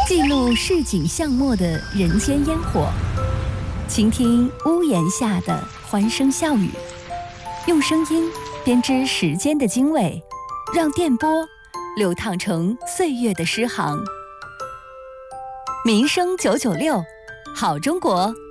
记录市井巷陌的人间烟火，倾听屋檐下的欢声笑语，用声音编织时间的经纬，让电波流淌成岁月的诗行。民生996，好中国